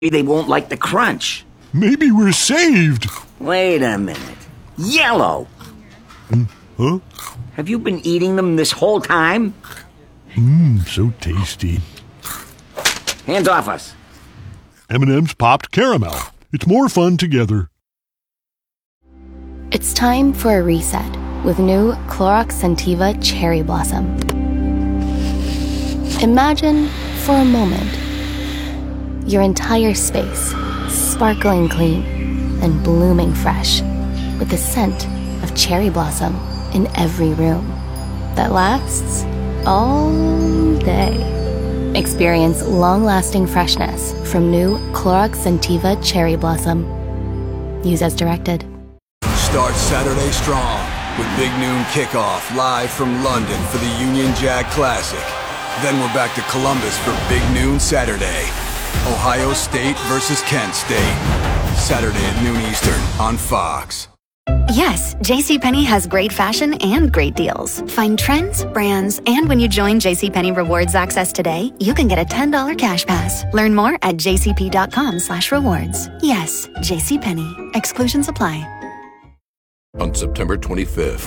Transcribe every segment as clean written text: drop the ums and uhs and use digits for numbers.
They won't like the crunch. Maybe we're saved. Wait a minute. Yellow! Huh? Have you been eating them this whole time? So tasty. Hands off us. M&M's popped caramel. It's more fun together. It's time for a reset with new Clorox Scentiva Cherry Blossom. Imagine, for a moment, your entire space sparkling clean and blooming fresh with the scent of cherry blossom in every room that lasts all day. Experience long-lasting freshness from new Clorox Scentiva Cherry Blossom. Use as directed. Start Saturday strong with Big Noon Kickoff live from London for the Union Jack Classic. Then we're back to Columbus for Big Noon Saturday. Ohio State versus Kent State. Saturday at noon Eastern on Fox. Yes, JCPenney has great fashion and great deals. Find trends, brands, and when you join JCPenney Rewards Access today, you can get a $10 cash pass. Learn more at jcp.com/rewards. Yes, JCPenney. Exclusions apply. On September 25th.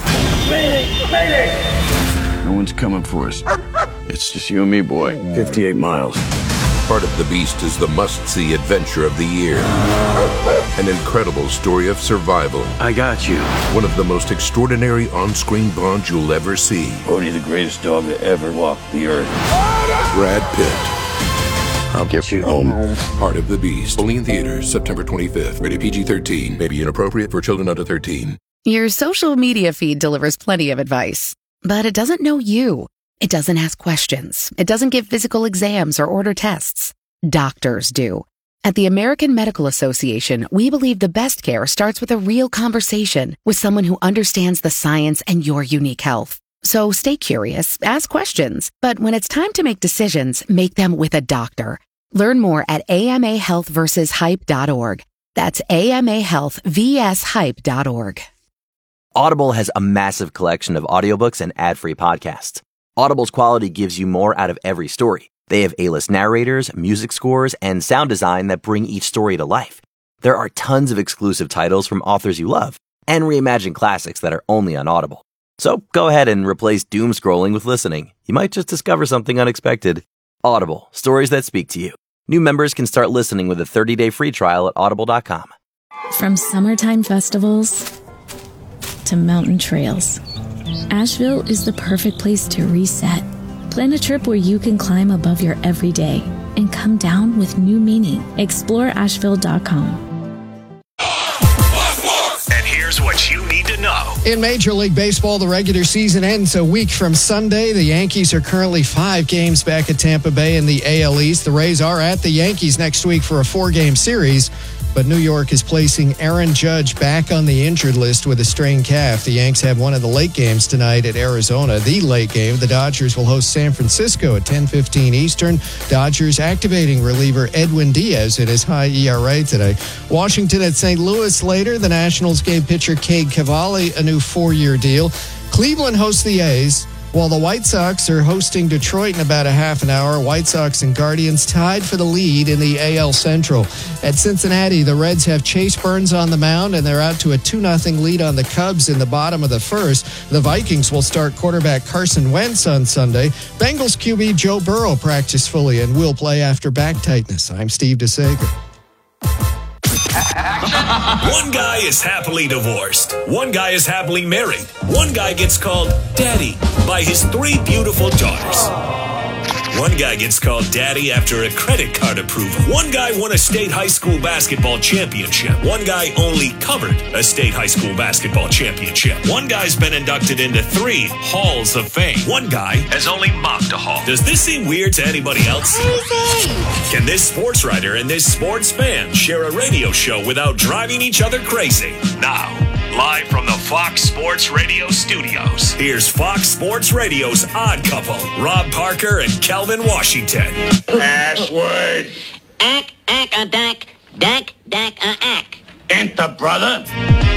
No one's coming for us. It's just you and me, boy. 58 miles. Part of the Beast is the must-see adventure of the year. An incredible story of survival. I got you. One of the most extraordinary on-screen bonds you'll ever see. Bodhi, the greatest dog that ever walked the earth. Brad Pitt. I'll get you home. Part of the Beast. Only in theaters, September 25th. Rated PG-13. May be inappropriate for children under 13. Your social media feed delivers plenty of advice, but it doesn't know you. It doesn't ask questions. It doesn't give physical exams or order tests. Doctors do. At the American Medical Association, we believe the best care starts with a real conversation with someone who understands the science and your unique health. So stay curious, ask questions, but when it's time to make decisions, make them with a doctor. Learn more at amahealthversushype.org. That's amahealthvshype.org. Audible has a massive collection of audiobooks and ad-free podcasts. Audible's quality gives you more out of every story. They have A-list narrators, music scores, and sound design that bring each story to life. There are tons of exclusive titles from authors you love, and reimagined classics that are only on Audible. So go ahead and replace doom scrolling with listening. You might just discover something unexpected. Audible, stories that speak to you. New members can start listening with a 30-day free trial at audible.com. From summertime festivals to mountain trails, Asheville is the perfect place to reset. Plan a trip where you can climb above your everyday and come down with new meaning. Explore Asheville.com. And here's what you need to know. In Major League Baseball, the regular season ends a week from Sunday. The Yankees are currently 5 games back at Tampa Bay in the AL East. The Rays are at the Yankees next week for a 4-game series. But New York is placing Aaron Judge back on the injured list with a strained calf. The Yanks have one of the late games tonight at Arizona. The late game, the Dodgers will host San Francisco at 10:15 Eastern. Dodgers activating reliever Edwin Diaz at his high ERA today. Washington at St. Louis later. The Nationals gave pitcher Cade Cavalli a new 4-year deal. Cleveland hosts the A's, while the White Sox are hosting Detroit in about a half an hour. White Sox and Guardians tied for the lead in the AL Central. At Cincinnati, the Reds have Chase Burns on the mound, and they're out to a 2-0 lead on the Cubs in the bottom of the first. The Vikings will start quarterback Carson Wentz on Sunday. Bengals QB Joe Burrow practiced fully and will play after back tightness. I'm Steve DeSager. One guy is happily divorced. One guy is happily married. One guy gets called daddy by his 3 beautiful daughters. One guy gets called daddy after a credit card approval. One guy won a state high school basketball championship. One guy only covered a state high school basketball championship. One guy's been inducted into 3 halls of fame. One guy has only mopped a hall. Does this seem weird to anybody else? Can this sports writer and this sports fan share a radio show without driving each other crazy? Now, live from the Fox Sports Radio studios, here's Fox Sports Radio's Odd Couple, Rob Parker and Calvin Washington. Password. Ack, a dack, dack, a ack. Enter, brother.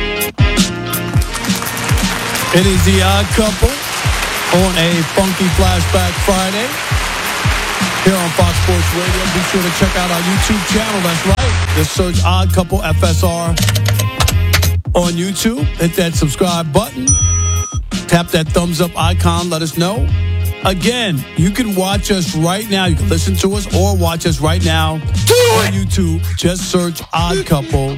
It is the Odd Couple on a funky Flashback Friday. here on Fox Sports Radio. Be sure to check out our YouTube channel. That's right. Just search Odd Couple FSR on YouTube. Hit that subscribe button. Tap that thumbs up icon. Let us know. Again, you can watch us right now. You can listen to us or watch us right now on YouTube. Just search Odd Couple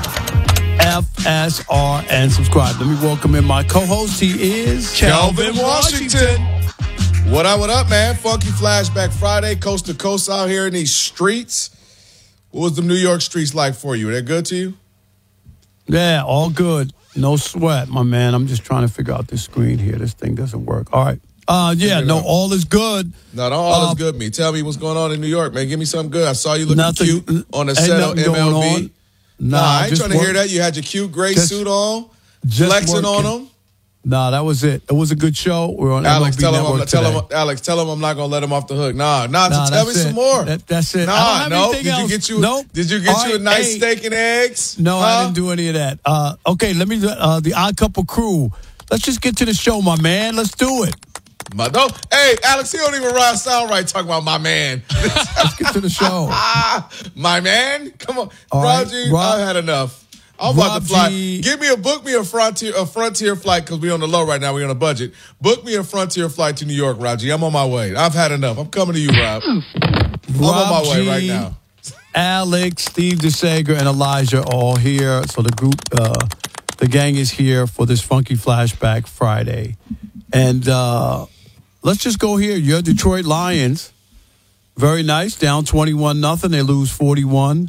FSR and subscribe. Let me welcome in my co-host. He is Calvin Washington. What up, man? Funky Flashback Friday, coast to coast out here in these streets. What was the New York streets like for you? Were they good to you? Yeah, all good. No sweat, my man. I'm just trying to figure out this screen here. This thing doesn't work. All right. All is good. No, all is good, me. Tell me what's going on in New York, man. Give me something good. I saw you looking cute on the set of MLB. Nah, I ain't trying to hear that. You had your cute gray suit on, flexing on them. Nah, that was it. It was a good show. We're on Alex, MLB tell him I'm not gonna let him off the hook. Nah, tell me some more. That's it. Did you get you a nice steak and eggs? No, I didn't do any of that. Okay, let me the Odd Couple crew. Let's just get to the show, my man. Let's do it. Hey, Alex, he don't even sound right talking about my man. Let's get to the show. My man? Come on. Right, I've had enough. I'm about to fly. Book me a frontier flight because we're on the low right now. We're on a budget. Book me a frontier flight to New York, Raji. I'm on my way. I've had enough. I'm coming to you, Rob. I'm on my way right now. Alex, Steve DeSager, and Elijah all here. So the group, the gang is here for this Funky Flashback Friday. And let's just go here. Your Detroit Lions, very nice, down 21-0. They lose 41-31.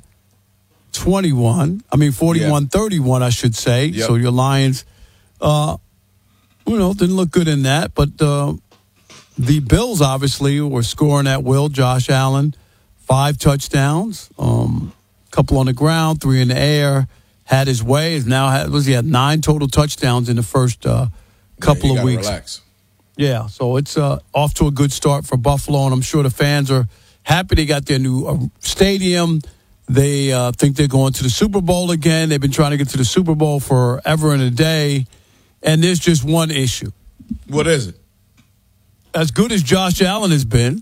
41-31, I should say. Yep. So your Lions, didn't look good in that. But the Bills, were scoring at will. Josh Allen, 5 touchdowns, couple on the ground, 3 in the air, had his way. He had 9 total touchdowns in the first couple of weeks. Relax. Yeah, so it's off to a good start for Buffalo, and I'm sure the fans are happy they got their new stadium. They think they're going to the Super Bowl again. They've been trying to get to the Super Bowl forever and a day, and there's just one issue. What is it? As good as Josh Allen has been,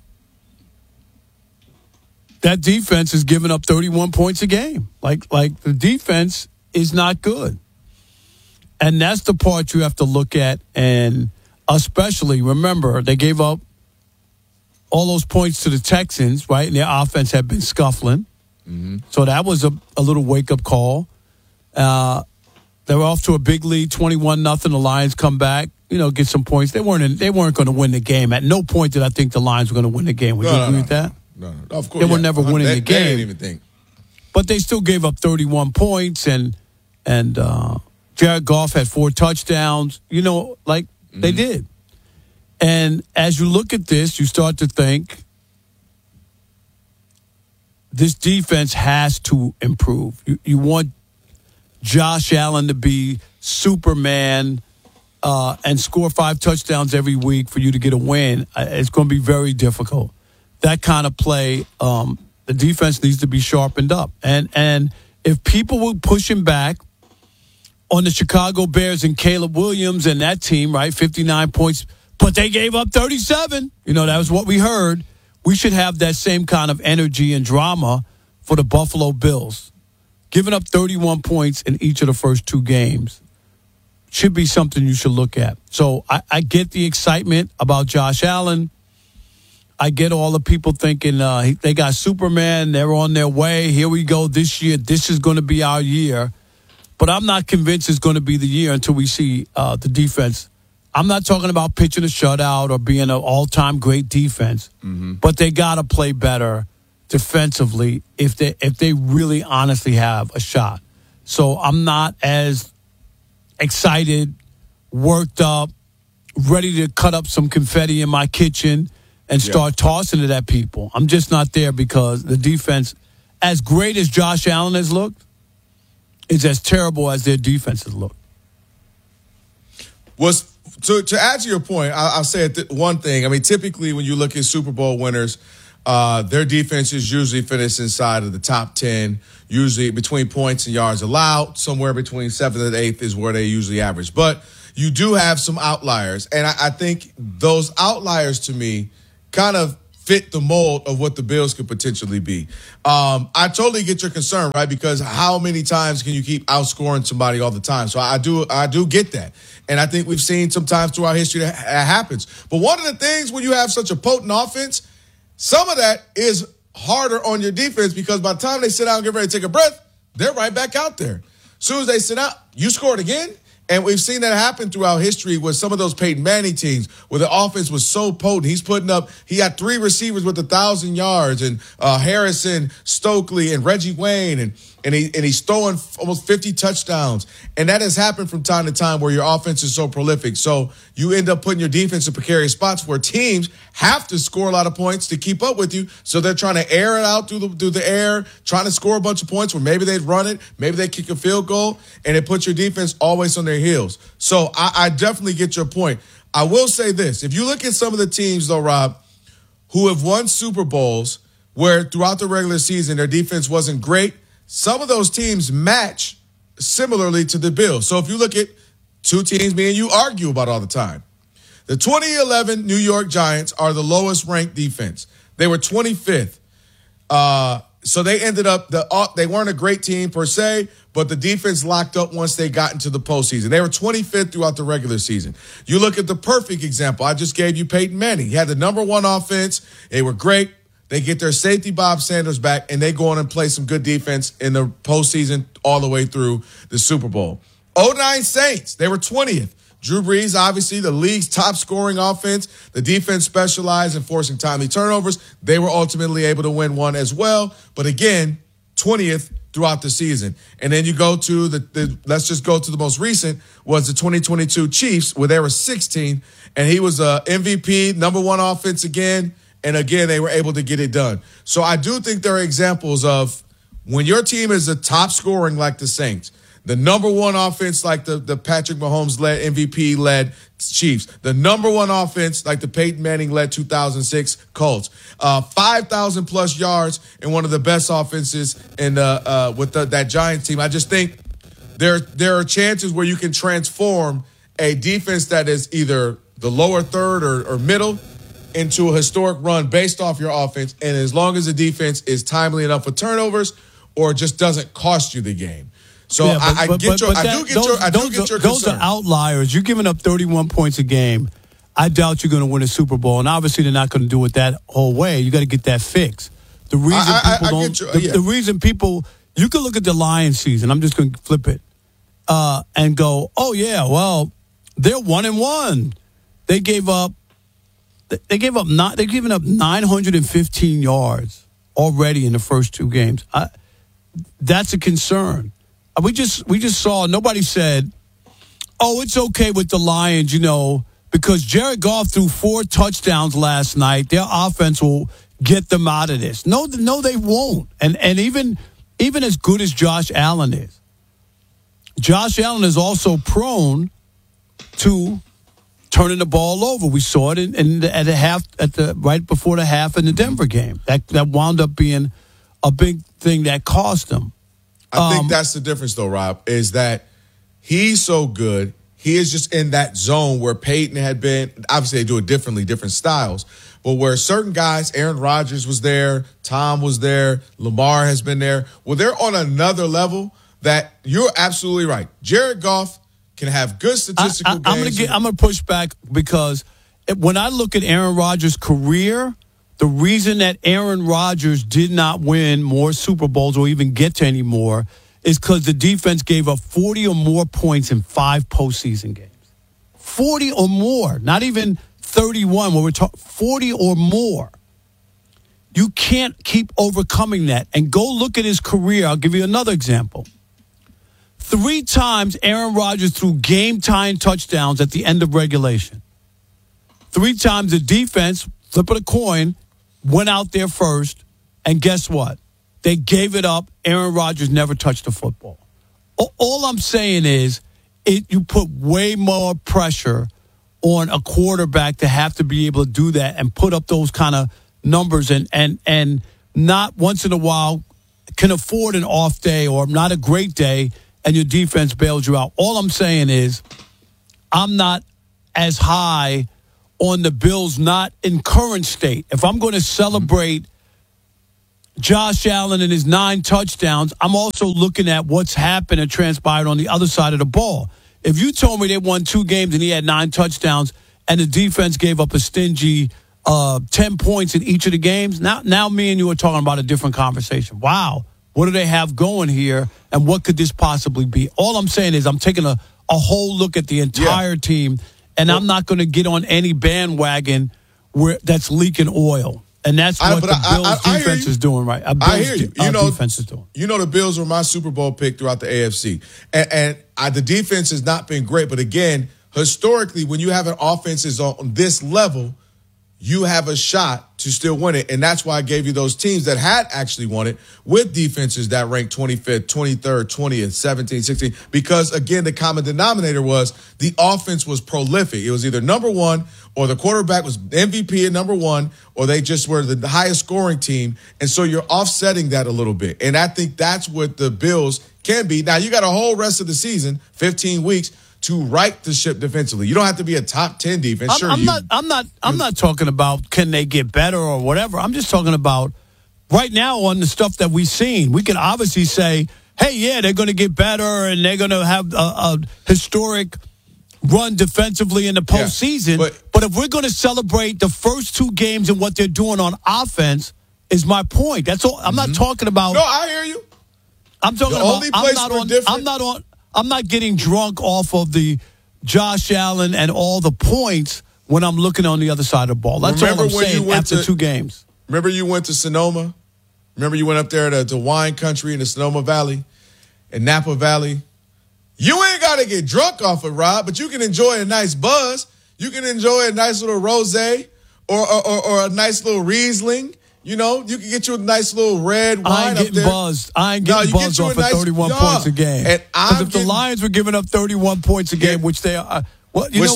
that defense is giving up 31 points a game. Like the defense is not good. And that's the part you have to look at, and especially, remember, they gave up all those points to the Texans, right? And their offense had been scuffling. Mm-hmm. So that was a little wake-up call. They were off to a big lead, 21-0. The Lions come back, get some points. They weren't going to win the game. At no point did I think the Lions were going to win the game. Would you agree with that? No, of course. They were never winning the game. They didn't even think. But they still gave up 31 points, and Jared Goff had 4 touchdowns. They did. And as you look at this, you start to think this defense has to improve. You want Josh Allen to be Superman and score 5 touchdowns every week for you to get a win. It's going to be very difficult. That kind of play, the defense needs to be sharpened up. And if people were pushing back on the Chicago Bears and Caleb Williams and that team, right, 59 points, but they gave up 37. That was what we heard. We should have that same kind of energy and drama for the Buffalo Bills. Giving up 31 points in each of the first 2 games should be something you should look at. So I get the excitement about Josh Allen. I get all the people thinking they got Superman. They're on their way. Here we go this year. This is going to be our year. But I'm not convinced it's going to be the year until we see the defense. I'm not talking about pitching a shutout or being an all-time great defense, but they got to play better defensively if they really honestly have a shot. So I'm not as excited, worked up, ready to cut up some confetti in my kitchen and start tossing it at people. I'm just not there because the defense, as great as Josh Allen has looked, is as terrible as their defense has looked. To add to your point, I'll say one thing. I mean, typically when you look at Super Bowl winners, their defenses usually finish inside of the top 10, usually between points and yards allowed. Somewhere between 7th and 8th is where they usually average. But you do have some outliers. And I think those outliers, to me, kind of fit the mold of what the Bills could potentially be. I totally get your concern, right? Because how many times can you keep outscoring somebody all the time? So I do get that. And I think we've seen sometimes throughout history that happens. But one of the things when you have such a potent offense, some of that is harder on your defense because by the time they sit down and get ready to take a breath, they're right back out there. As soon as they sit out, you scored again. And we've seen that happen throughout history with some of those Peyton Manning teams where the offense was so potent. He had 3 receivers with 1,000 yards and Harrison, Stokely, and Reggie Wayne. And he's throwing almost 50 touchdowns. And that has happened from time to time where your offense is so prolific. So you end up putting your defense in precarious spots where teams have to score a lot of points to keep up with you. So they're trying to air it out through the air, trying to score a bunch of points where maybe they'd run it, maybe they kick a field goal, and it puts your defense always on their heels. So I definitely get your point. I will say this. If you look at some of the teams, though, Rob, who have won Super Bowls where throughout the regular season their defense wasn't great, some of those teams match similarly to the Bills. So if you look at 2 teams me and you argue about all the time, the 2011 New York Giants are the lowest ranked defense. They were 25th. So they ended up, they weren't a great team per se, but the defense locked up once they got into the postseason. They were 25th throughout the regular season. You look at the perfect example. I just gave you Peyton Manning. He had the number 1 offense. They were great. They get their safety Bob Sanders back, and they go on and play some good defense in the postseason all the way through the Super Bowl. 09 Saints, they were 20th. Drew Brees, obviously the league's top scoring offense. The defense specialized in forcing timely turnovers. They were ultimately able to win one as well. But again, 20th throughout the season. And then you go to let's just go to the most recent, was the 2022 Chiefs, where they were 16th. And he was a MVP, number 1 offense again. And again, they were able to get it done. So I do think there are examples of when your team is a top scoring like the Saints, the number 1 offense like the Patrick Mahomes-led, MVP-led Chiefs, the number 1 offense like the Peyton Manning-led 2006 Colts, 5,000-plus yards and one of the best offenses in with that Giants team. I just think there are chances where you can transform a defense that is either the lower third or middle into a historic run based off your offense, and as long as the defense is timely enough with turnovers or just doesn't cost you the game. So yeah, I do get your concern. Those are outliers. You're giving up 31 points a game. I doubt you're going to win a Super Bowl, and obviously they're not going to do it that whole way. You got to get that fixed. The reason people you can look at the Lions season. I'm just going to flip it and go, oh yeah, well they're 1-1. They've given up 915 yards already in the first 2 games. That's a concern. We just saw, nobody said, oh, it's okay with the Lions, because Jared Goff threw 4 touchdowns last night. Their offense will get them out of this. No, they won't. And even as good as Josh Allen is also prone to turning the ball over. We saw it right before the half in the Denver game. That wound up being a big thing that cost them. I think that's the difference, though, Rob, is that he's so good. He is just in that zone where Peyton had been. Obviously, they do it differently, different styles. But where certain guys, Aaron Rodgers was there, Tom was there, Lamar has been there. Well, they're on another level that you're absolutely right. Jared Goff can have good statistical games. I'm going to push back because when I look at Aaron Rodgers' career, the reason that Aaron Rodgers did not win more Super Bowls or even get to any more is because the defense gave up 40 or more points in 5 postseason games. 40 or more, not even 31 when we're talking 40 or more. You can't keep overcoming that. And go look at his career. I'll give you another example. 3 times Aaron Rodgers threw game-tying touchdowns at the end of regulation. 3 times the defense, flip of the coin, went out there first, and guess what? They gave it up. Aaron Rodgers never touched the football. All I'm saying is you put way more pressure on a quarterback to have to be able to do that and put up those kind of numbers and not once in a while can afford an off day or not a great day and your defense bails you out. All I'm saying is I'm not as high on the Bills not in current state. If I'm going to celebrate Josh Allen and his 9 touchdowns, I'm also looking at what's happened and transpired on the other side of the ball. If you told me they won 2 games and he had 9 touchdowns and the defense gave up a stingy 10 points in each of the games, now me and you are talking about a different conversation. Wow, what do they have going here, and what could this possibly be? All I'm saying is I'm taking a whole look at the entire team, and I'm not going to get on any bandwagon that's leaking oil. And that's what the Bills defense is doing, right? I hear you. Defense is doing. You know, the Bills were my Super Bowl pick throughout the AFC. And the defense has not been great. But again, historically, when you have an offense on this level, you have a shot to still win it. And that's why I gave you those teams that had actually won it with defenses that ranked 25th, 23rd, 20th, 17th, 16th. Because, again, the common denominator was the offense was prolific. It was either number one or the quarterback was MVP at number one, or they just were the highest scoring team. And so you're offsetting that a little bit. And I think that's what the Bills can be. Now, you got a whole rest of the season, 15 weeks, to right the ship defensively. You don't have to be a top 10 defense. I'm not talking about can they get better or whatever. I'm just talking about right now on the stuff that we've seen. We can obviously say, hey, yeah, they're going to get better and they're going to have a historic run defensively in the postseason. Yeah, but if we're going to celebrate the first 2 games and what they're doing on offense, is my point. That's all. I'm not talking about. No, I hear you. I'm talking about. I'm not getting drunk off of the Josh Allen and all the points when I'm looking on the other side of the ball. That's all I'm saying after 2 games. Remember you went to Sonoma? Remember you went up there to wine country in the Sonoma Valley and Napa Valley? You ain't got to get drunk off it, Rob, but you can enjoy a nice buzz. You can enjoy a nice little rosé or a nice little Riesling. You know, you can get you a nice little red wine I ain't getting buzzed. I ain't getting buzzed off of 31 points a game. Because if the Lions were giving up 31 points a game, which they are, but here's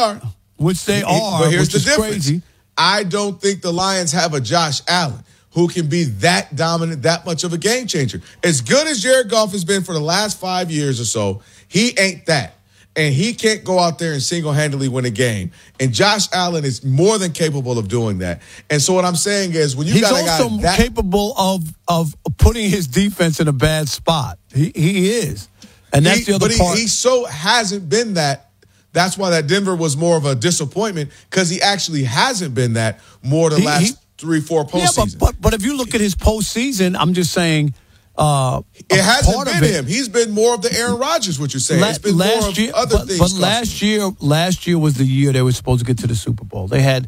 the difference. Crazy. I don't think the Lions have a Josh Allen who can be that dominant, that much of a game changer. As good as Jared Goff has been for the last 5 years or so, he ain't that. And he can't go out there and single-handedly win a game. And Josh Allen is more than capable of doing that. And so what I'm saying is when you got a guy he's also capable of putting his defense in a bad spot. He is. And that's the other part. But he so hasn't been that. That's why that Denver was more of a disappointment, because he actually hasn't been that more the last 3-4 postseasons. Yeah, but if you look at his postseason, I'm just saying it hasn't been him. He's been more of the Aaron Rodgers, what you're saying. It's been more of other things. But last year was the year they were supposed to get to the Super Bowl. They had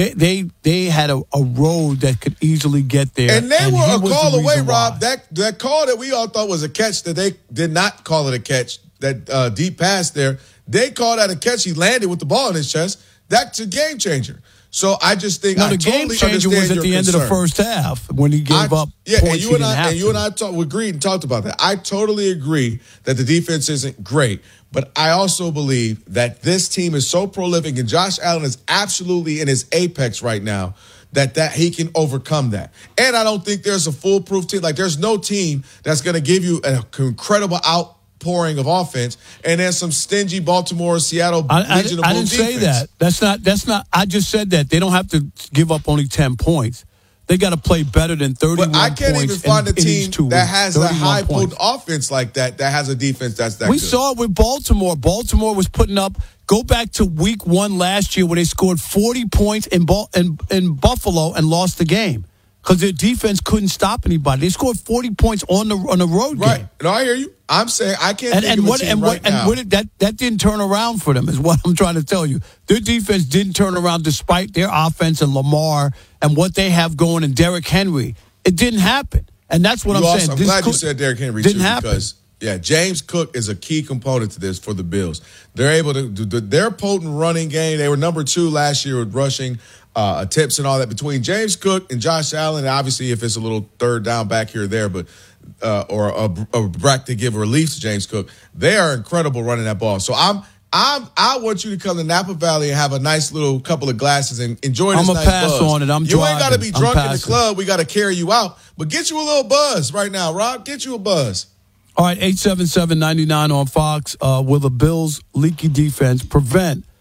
a road that could easily get there. And they were a call away, Rob. That call that we all thought was a catch that they did not call it a catch, that deep pass there. They called that a catch. He landed with the ball in his chest. That's a game changer. So I just think the game changer was at the end of the first half when he gave up. Yeah, and you and I agreed and talked about that. I totally agree that the defense isn't great, but I also believe that this team is so prolific and Josh Allen is absolutely in his apex right now that he can overcome that. And I don't think there's a foolproof team. Like, there's no team that's going to give you an incredible outpouring of offense and then some stingy Baltimore, Seattle regional I didn't say that. That's not. I just said that they don't have to give up only 10 points. They got to play better than 31 points. But I can't even find a team that has a high potent offense like that has a defense that's that good. We saw it with Baltimore. Baltimore was putting up. Go back to week 1 last year where they scored 40 points in Buffalo and lost the game because their defense couldn't stop anybody. They scored 40 points on the road game. Right. No, I hear you. I'm saying I can't think of a team right now. That didn't turn around for them is what I'm trying to tell you. Their defense didn't turn around despite their offense and Lamar and what they have going in Derrick Henry. It didn't happen. And that's what I'm saying. I'm glad you said Derrick Henry too, because James Cook is a key component to this for the Bills. They're able to do their potent running game. They were number 2 last year with rushing attempts and all that. Between James Cook and Josh Allen, and obviously if it's a little third down back here or there, but or a back to give relief to James Cook, they are incredible running that ball. So I want you to come to Napa Valley and have a nice little couple of glasses and enjoy this nice pass buzz. on it. You ain't got to be drunk in the club. We got to carry you out. But get you a little buzz right now, Rob. Get you a buzz. All right, 877-99 on Fox. Will the Bills' leaky defense prevent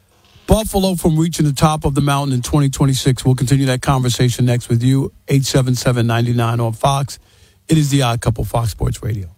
Buffalo from reaching the top of the mountain in 2026. We'll continue that conversation next with you, 877-99 on Fox. It is The Odd Couple, Fox Sports Radio.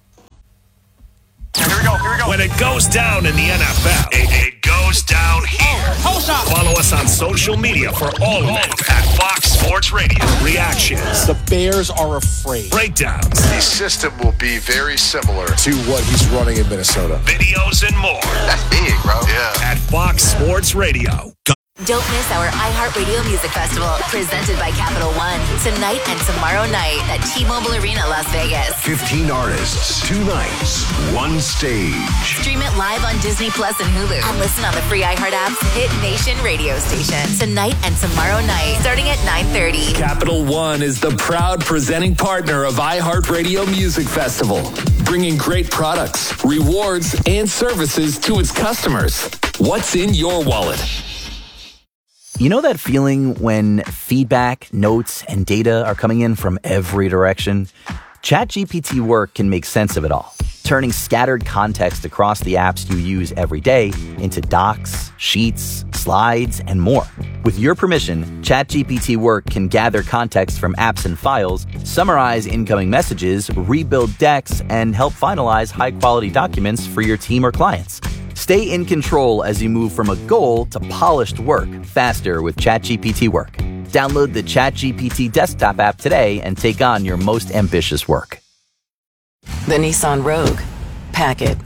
Here we go. When it goes down in the NFL, it goes down here. Follow us on social media for all of it at Fox Sports Radio. Reactions. The Bears are afraid. Breakdowns. The system will be very similar to what he's running in Minnesota. Videos and more. That's big, bro. Yeah. At Fox Sports Radio. Don't miss our iHeartRadio Music Festival, presented by Capital One, tonight and tomorrow night at T-Mobile Arena, Las Vegas. 15 artists, 2 nights, 1 stage. Stream it live on Disney Plus and Hulu, and listen on the free iHeart app's Hit Nation radio station tonight and tomorrow night, starting at 9:30. Capital One is the proud presenting partner of iHeartRadio Music Festival, bringing great products, rewards, and services to its customers. What's in your wallet? You know that feeling when feedback, notes, and data are coming in from every direction? ChatGPT Work can make sense of it all, turning scattered context across the apps you use every day into docs, sheets, slides, and more. With your permission, ChatGPT Work can gather context from apps and files, summarize incoming messages, rebuild decks, and help finalize high-quality documents for your team or clients. Stay in control as you move from a goal to polished work faster with ChatGPT Work. Download the ChatGPT desktop app today and take on your most ambitious work. The Nissan Rogue. Pack it.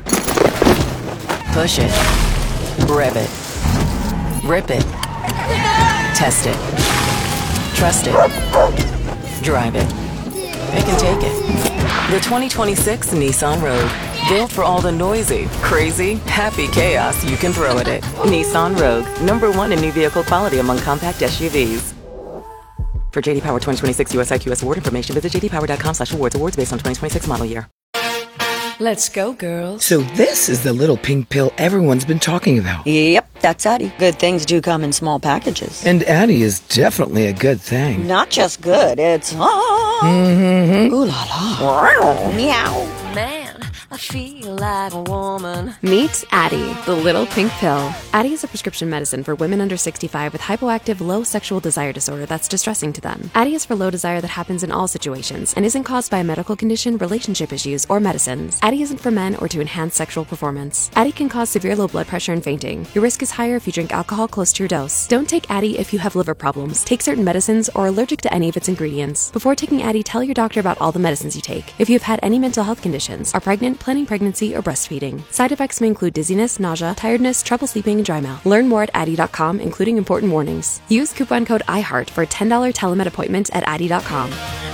Push it. Rev it. Rip it. Test it. Trust it. Drive it. It can take it. The 2026 Nissan Rogue. Built for all the noisy, crazy, happy chaos you can throw at it. Nissan Rogue. #1 in new vehicle quality among compact SUVs. For JD Power 2026 US IQS award information, visit jdpower.com/awards. Awards based on 2026 model year. Let's go, girls. So this is the little pink pill everyone's been talking about. Yep, that's Addie. Good things do come in small packages. And Addie is definitely a good thing. Not just good, it's... Mm-hmm. Ooh la la. Meow. Man, I feel like a woman. Meet Addie, the little pink pill. Addie is a prescription medicine for women under 65 with hypoactive low sexual desire disorder that's distressing to them. Addie is for low desire that happens in all situations and isn't caused by a medical condition, relationship issues, or medicines. Addie isn't for men or to enhance sexual performance. Addie can cause severe low blood pressure and fainting. Your risk is higher if you drink alcohol close to your dose. Don't take Addie if you have liver problems, take certain medicines, or are allergic to any of its ingredients. Before taking Addie, tell your doctor about all the medicines you take. If you have had any mental health conditions, are pregnant, planning pregnancy, or breastfeeding. Side effects may include dizziness, nausea, tiredness, trouble sleeping, and dry mouth. Learn more at Addie.com, including important warnings. Use coupon code IHEART for a $10 telemed appointment at Addie.com.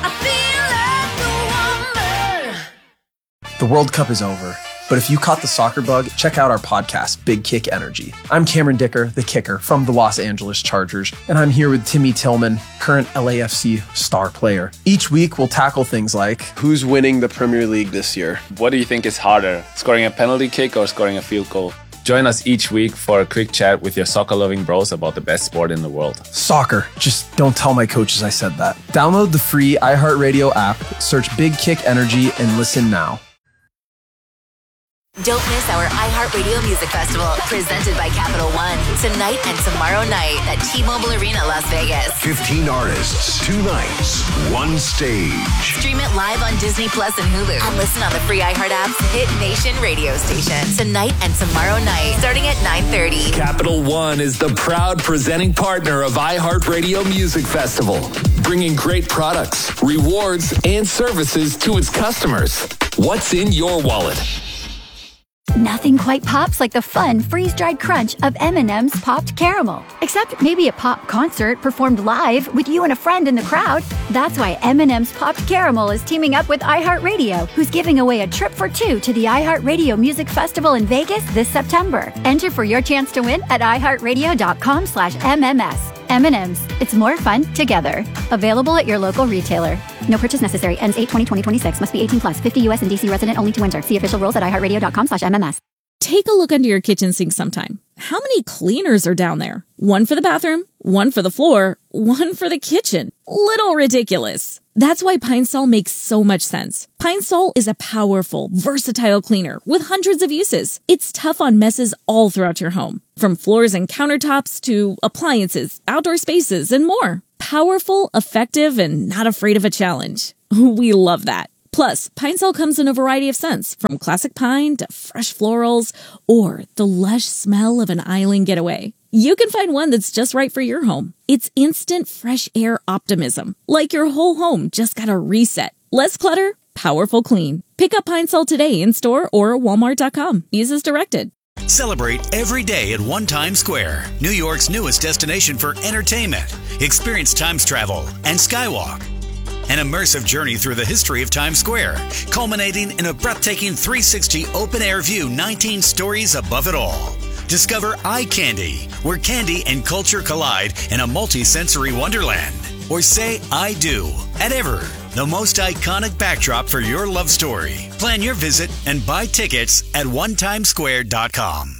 The World Cup is over, but if you caught the soccer bug, check out our podcast, Big Kick Energy. I'm Cameron Dicker, the kicker from the Los Angeles Chargers, and I'm here with Timmy Tillman, current LAFC star player. Each week, we'll tackle things like, who's winning the Premier League this year? What do you think is harder, scoring a penalty kick or scoring a field goal? Join us each week for a quick chat with your soccer-loving bros about the best sport in the world. Soccer. Just don't tell my coaches I said that. Download the free iHeartRadio app, search Big Kick Energy, and listen now. Don't miss our iHeartRadio Music Festival, presented by Capital One, tonight and tomorrow night at T-Mobile Arena, Las Vegas. 15 artists, 2 nights, 1 stage. Stream it live on Disney Plus and Hulu, and listen on the free iHeart app's Hit Nation radio station tonight and tomorrow night, starting at 9:30. Capital One is the proud presenting partner of iHeartRadio Music Festival, bringing great products, rewards, and services to its customers. What's in your wallet? Nothing quite pops like the fun freeze-dried crunch of M&M's Popped Caramel. Except maybe a pop concert performed live with you and a friend in the crowd. That's why M&M's Popped Caramel is teaming up with iHeartRadio, who's giving away a trip for 2 to the iHeartRadio Music Festival in Vegas this September. Enter for your chance to win at iHeartRadio.com/MMS. M&M's. It's more fun together. Available at your local retailer. No purchase necessary. Ends 8/20/2026. Must be 18 plus. 50 U.S. and D.C. resident only to enter. See official rules at iHeartRadio.com/MMS. Take a look under your kitchen sink sometime. How many cleaners are down there? One for the bathroom, one for the floor, one for the kitchen. Little ridiculous. That's why Pine Sol makes so much sense. Pine Sol is a powerful, versatile cleaner with hundreds of uses. It's tough on messes all throughout your home. From floors and countertops to appliances, outdoor spaces, and more. Powerful, effective, and not afraid of a challenge. We love that. Plus, Pine-Sol comes in a variety of scents, from classic pine to fresh florals, or the lush smell of an island getaway. You can find one that's just right for your home. It's instant fresh air optimism, like your whole home just got a reset. Less clutter, powerful clean. Pick up Pine-Sol today in-store or Walmart.com. Use as directed. Celebrate every day at One Times Square, New York's newest destination for entertainment. Experience Times Travel and Skywalk. An immersive journey through the history of Times Square, culminating in a breathtaking 360 open-air view 19 stories above it all. Discover Eye Candy, where candy and culture collide in a multi-sensory wonderland. Or say I do at Ever, the most iconic backdrop for your love story. Plan your visit and buy tickets at onetimesquare.com.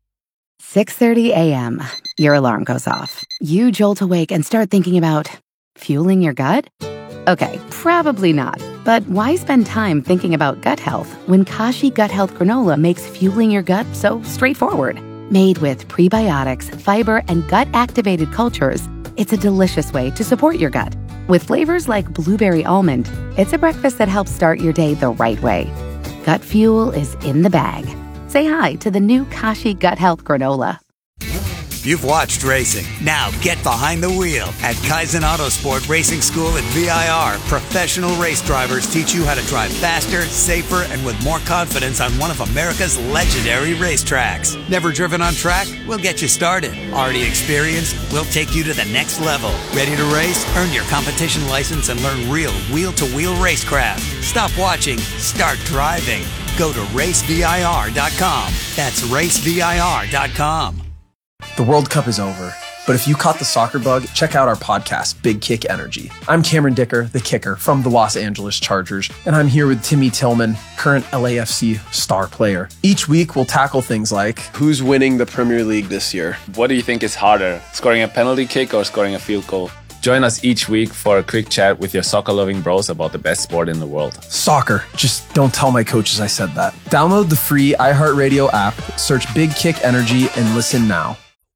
6:30 a.m. Your alarm goes off. You jolt awake and start thinking about fueling your gut? Okay, probably not. But why spend time thinking about gut health when Kashi Gut Health Granola makes fueling your gut so straightforward? Made with prebiotics, fiber, and gut-activated cultures, it's a delicious way to support your gut. With flavors like blueberry almond, it's a breakfast that helps start your day the right way. Gut fuel is in the bag. Say hi to the new Kashi Gut Health Granola. You've watched racing. Now get behind the wheel. At Kaizen Autosport Racing School at VIR, professional race drivers teach you how to drive faster, safer, and with more confidence on one of America's legendary racetracks. Never driven on track? We'll get you started. Already experienced? We'll take you to the next level. Ready to race? Earn your competition license and learn real wheel-to-wheel racecraft. Stop watching. Start driving. Go to racevir.com. That's racevir.com. The World Cup is over, but if you caught the soccer bug, check out our podcast, Big Kick Energy. I'm Cameron Dicker, the kicker from the Los Angeles Chargers, and I'm here with Timmy Tillman, current LAFC star player. Each week, we'll tackle things like, who's winning the Premier League this year? What do you think is harder, scoring a penalty kick or scoring a field goal? Join us each week for a quick chat with your soccer-loving bros about the best sport in the world. Soccer. Just don't tell my coaches I said that. Download the free iHeartRadio app, search Big Kick Energy, and listen now.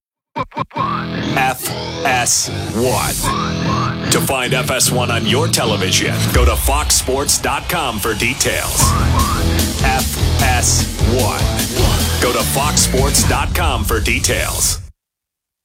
FS1. To find FS1 on your television, go to foxsports.com for details. FS1. Go to foxsports.com for details.